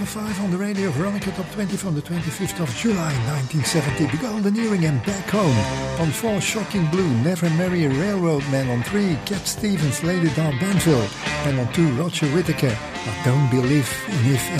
5 on the Radio Veronica Top 20 from the 25th of July 1970. The Golden Earring and Back Home. On 4, Shocking Blue, Never Marry a Railroad Man. On 3, Cat Stevens, Lady Dawn Banville. And on 2, Roger Whittaker, I Don't Believe in If